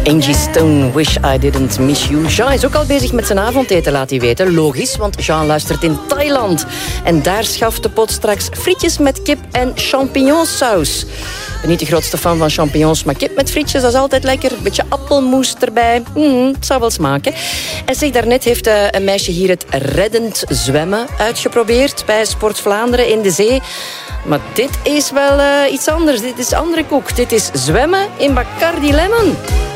Angie Stone, Wish I Didn't Miss You. Jean is ook al bezig met zijn avondeten, laat hij weten. Logisch, want Jean luistert in Thailand. En daar schaft de pot straks frietjes met kip en champignonsaus. Ik ben niet de grootste fan van champignons, maar kip met frietjes, dat is altijd lekker. Een beetje appelmoes erbij. Het zou wel smaken. En zeg, daarnet heeft een meisje hier het reddend zwemmen uitgeprobeerd bij Sport Vlaanderen in de zee. Maar dit is wel iets anders. Dit is andere koek. Dit is zwemmen in Bacardi Lemon.